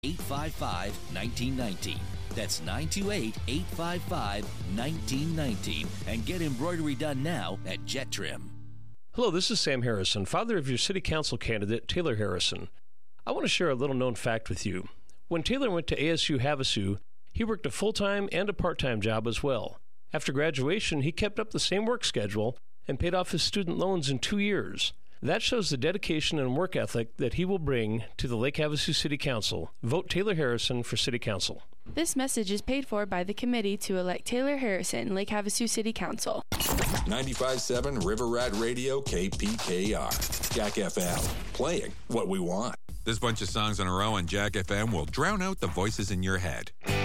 928-855-1919. That's 928-855-1919. And get embroidery done now at Jet Trim. Hello, this is Sam Harrison, father of your city council candidate, Taylor Harrison. I want to share a little known fact with you. When Taylor went to ASU Havasu, he worked a full-time and a part-time job as well. After graduation, he kept up the same work schedule and paid off his student loans in 2 years. That shows the dedication and work ethic that he will bring to the Lake Havasu City Council. Vote Taylor Harrison for City Council. This message is paid for by the committee to elect Taylor Harrison, Lake Havasu City Council. 95.7 River Rat Radio, KPKR. Jack FM, playing what we want. This bunch of songs in a row on Jack FM will drown out the voices in your head.